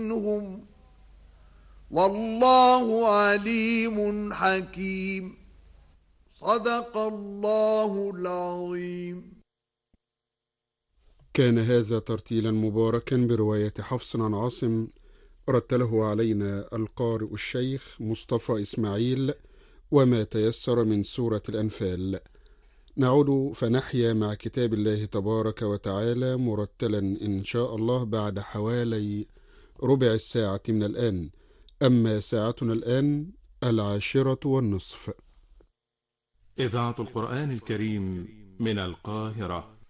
منهم والله عليم حكيم. صدق الله العظيم. كان هذا ترتيلا مباركا برواية حفص عن عاصم، رتله علينا القارئ الشيخ مصطفى إسماعيل، وما تيسر من سورة الأنفال. نعود فنحيا مع كتاب الله تبارك وتعالى مرتلا إن شاء الله بعد حوالي ربع الساعة من الآن. أما ساعتنا الآن 10:30. إذاعة القرآن الكريم من القاهرة.